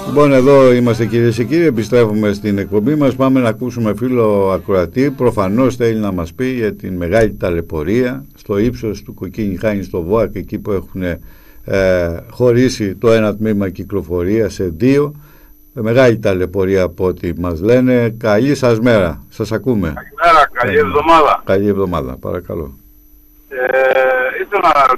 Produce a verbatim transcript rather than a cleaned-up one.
Λοιπόν, εδώ είμαστε κυρίες και κύριοι, επιστρέφουμε στην εκπομπή μας. Πάμε να ακούσουμε φίλο ακροατή. Προφανώς θέλει να μας πει για την μεγάλη ταλαιπωρία στο ύψος του Κοκκίνη Χάνη στο ΒΟΑΚ, εκεί που έχουν ε, χωρίσει το ένα τμήμα κυκλοφορία σε δύο. Μεγάλη ταλαιπωρία από ό,τι μας λένε. Καλή σας μέρα, σας ακούμε. Καλημέρα, καλή εβδομάδα. Καλή εβδομάδα, παρακαλώ. Ε, ήθελα να